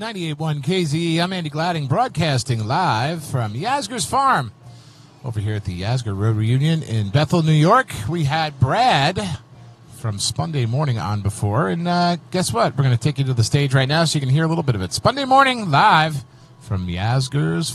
98.1 KZE. I'm Andy Gladding, broadcasting live from Yasgur's Farm over here at the Yasgur Road Reunion in Bethel, New York. We had Brad from Spunday Morning on before, and guess what? We're going to take you to the stage right now so you can hear a little bit of it. Spunday Morning live from Yasgur's